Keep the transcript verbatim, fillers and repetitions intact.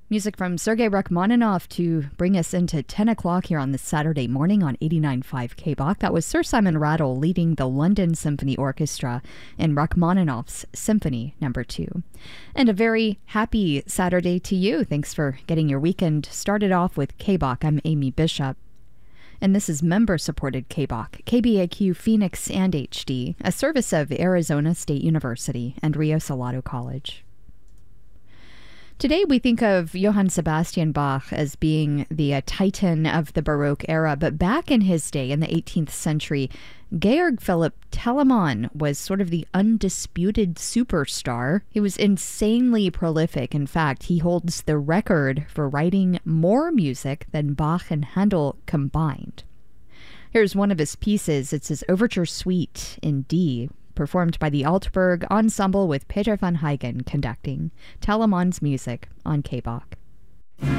Music from Sergei Rachmaninoff to bring us into ten o'clock here on this Saturday morning on eighty-nine point five K B O C. That was Sir Simon Rattle leading the London Symphony Orchestra in Rachmaninoff's Symphony Number two. And a very happy Saturday to you. Thanks for getting your weekend started off with K B O C. I'm Amy Bishop. And this is member-supported K B O C, K B A Q Phoenix and H D, a service of Arizona State University and Rio Salado College. Today we think of Johann Sebastian Bach as being the uh, titan of the Baroque era, but back in his day, in the eighteenth century, Georg Philipp Telemann was sort of the undisputed superstar. He was insanely prolific. In fact, he holds the record for writing more music than Bach and Handel combined. Here's one of his pieces. It's his Overture Suite in D, performed by the Altberg Ensemble with Peter van Huygen conducting. Telemann's music on K B O C.